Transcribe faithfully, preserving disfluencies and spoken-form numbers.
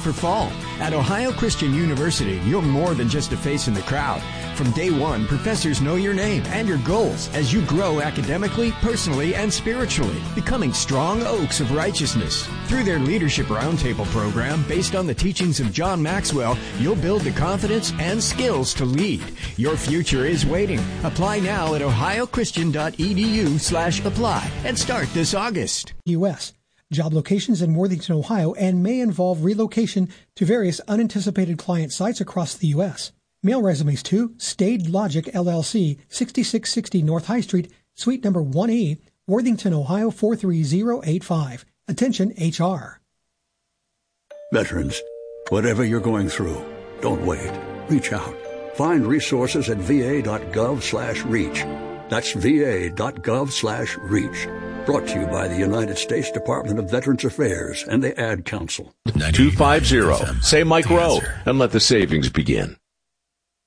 for fall. At Ohio Christian University, you're more than just a face in the crowd. From day one, professors know your name and your goals as you grow academically, personally, and spiritually, becoming strong oaks of righteousness. Through their Leadership Roundtable program, based on the teachings of John Maxwell, you'll build the confidence and skills to lead. Your future is waiting. Apply now at ohiochristian.edu slash apply and start this August. U S Job locations in Worthington, Ohio, and may involve relocation to various unanticipated client sites across the U S Mail resumes to Stade Logic, L L C, sixty-six sixty North High Street, Suite number one E, Worthington, Ohio, four three zero eight five. Attention H R. Veterans, whatever you're going through, don't wait. Reach out. Find resources at va.gov slash reach. That's va.gov slash reach. Brought to you by the United States Department of Veterans Affairs and the Ad Council. two five zero. Say Mike Rowe and let the savings begin.